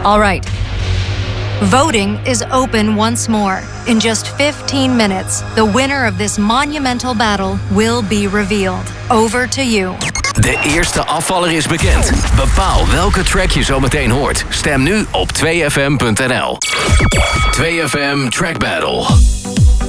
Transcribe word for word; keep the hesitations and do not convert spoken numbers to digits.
All right. Voting is open once more. In just fifteen minutes, the winner of this monumental battle will be revealed. Over to you. De eerste afvaller is bekend. Bepaal welke track je zo meteen hoort. Stem nu op twee f m punt n l. twee F M Track Battle.